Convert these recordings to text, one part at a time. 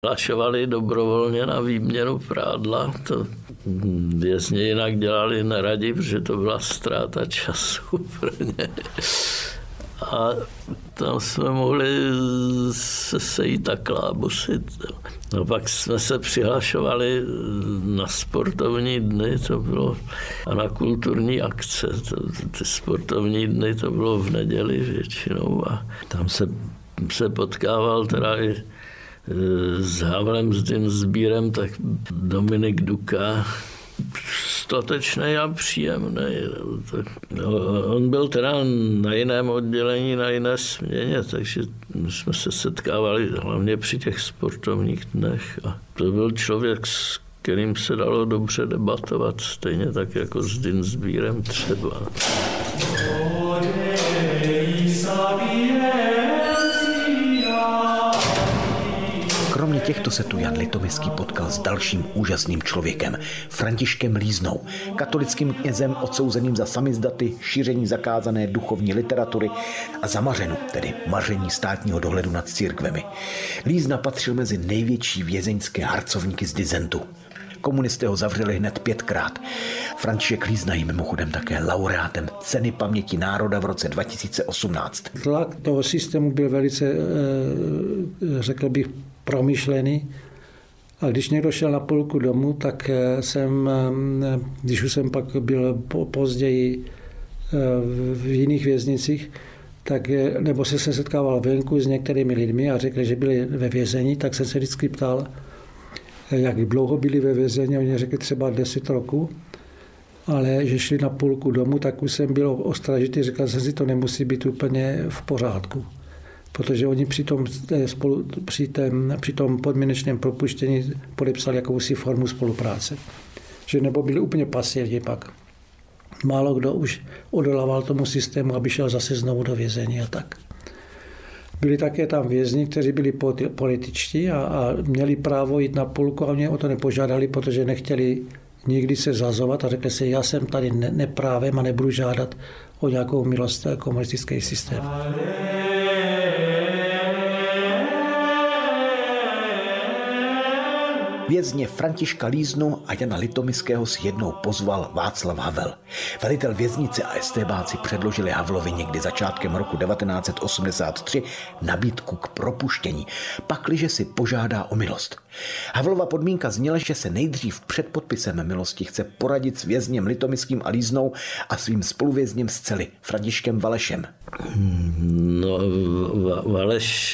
Hlašovali dobrovolně na výměnu prádla. To vězni jinak dělali neradi, protože to byla ztráta času pro ně. A tam jsme mohli se sejít a klábosit. No pak jsme se přihlašovali na sportovní dny, to bylo, a na kulturní akce. Ty sportovní dny to bylo v neděli většinou a tam se potkával teda i s Havlem, s Dinsbírem, tak Dominik Duka, statečný a příjemný. On byl teda na jiném oddělení, na jiné směně, takže jsme se setkávali hlavně při těch sportovních dnech. A to byl člověk, s kterým se dalo dobře debatovat, stejně tak jako s Dinsbírem třeba. Kromě těchto se tu Jan Litoměřský potkal s dalším úžasným člověkem, Františkem Líznou, katolickým knězem odsouzeným za samizdaty, šíření zakázané duchovní literatury a za mařenu, tedy maření státního dohledu nad církvemi. Lízna patřil mezi největší vězeňské harcovníky z disentu. Komunisté ho zavřeli hned 5krát. František Lízna je mimochodem také laureátem Ceny paměti národa v roce 2018. Tlak toho systému byl velice, řekl bych, promyšlený. A když někdo šel na půlku domů, tak když už jsem pak byl později v jiných věznicích, tak nebo se setkával venku s některými lidmi a řekli, že byli ve vězení, tak jsem se vždycky ptal, jak dlouho byli ve vězení. Oni řekli třeba 10 roků, ale že šli na půlku domů, tak už jsem byl ostražitý, říkal jsem si, to nemusí být úplně v pořádku. Protože oni při tom podmínečném propuštění podepsali jakousi formu spolupráce. Že nebo byli úplně pasivní pak. Málo kdo už odolával tomu systému, aby šel zase znovu do vězení a tak. Byli také tam vězni, kteří byli političtí a měli právo jít na půlku a oni o to nepožádali, protože nechtěli nikdy se zazovat a řekli si, já jsem tady neprávem a nebudu žádat o nějakou milost komunistický systém. Vězně Františka Líznu a Jana Litoměřského si jednou pozval Václav Havel. Velitel věznice a estébáci předložili Havlovi někdy začátkem roku 1983 nabídku k propuštění, pakliže si požádá o milost. Havlova podmínka zněla, že se nejdřív před podpisem milosti chce poradit s vězněm Litoměřským a Líznou a svým spoluvězněm z cely Františkem Valešem. No, Valeš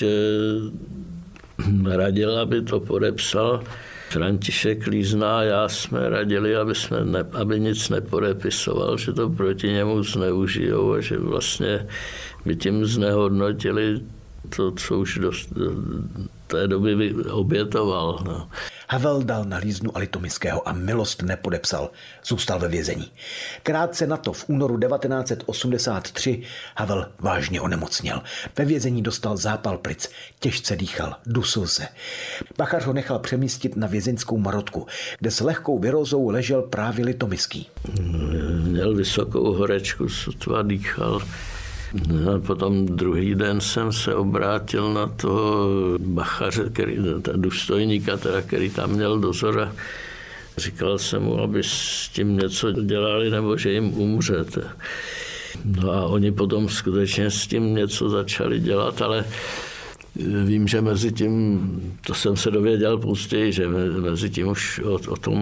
radil, aby to podepsal František Lízna a já jsme radili, aby nic nepodepisoval, že to proti němu zneužijou a že vlastně by tím znehodnotili to, co už do té doby obětoval. No. Havel dal na Líznu a Litoměřského a milost nepodepsal. Zůstal ve vězení. Krátce na to v únoru 1983 Havel vážně onemocněl. Ve vězení dostal zápal plic, těžce dýchal, dusil se. Bachař ho nechal přemístit na vězeňskou marotku, kde s lehkou virózou ležel právě Litoměřský. Měl vysokou horečku, sotva dýchal. A potom druhý den jsem se obrátil na toho bachaře, důstojníka, který tam měl dozor a říkal jsem mu, aby s tím něco dělali, nebo že jim umřete. No a oni potom skutečně s tím něco začali dělat, ale vím, že mezi tím, to jsem se dověděl později, že mezi tím už o tom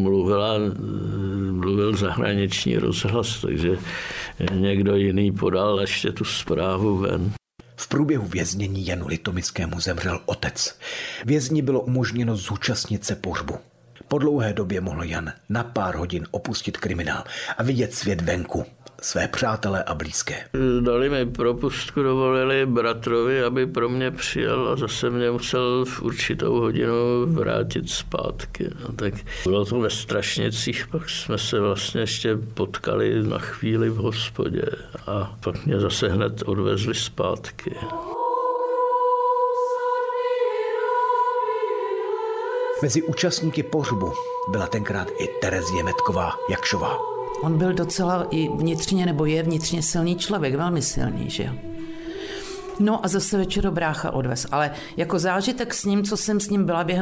mluvil zahraniční rozhlas, takže někdo jiný podal ještě tu zprávu ven. V průběhu věznění Janu Litoměřskému zemřel otec. Vězni bylo umožněno zúčastnit se pohřbu. Po dlouhé době mohl Jan na pár hodin opustit kriminál a vidět svět venku, své přátelé a blízké. Dali mi propustku, dovolili bratrovi, aby pro mě přijel a zase mě musel v určitou hodinu vrátit zpátky. No, tak bylo to ve Strašnicích, pak jsme se vlastně ještě potkali na chvíli v hospodě a pak mě zase hned odvezli zpátky. Mezi účastníky pohřbu byla tenkrát i Terezie Metková-Jakšová. On byl docela i vnitřně, nebo je vnitřně silný člověk, velmi silný, že jo. No a zase večer brácha odvez, ale jako zážitek s ním, co jsem s ním byla během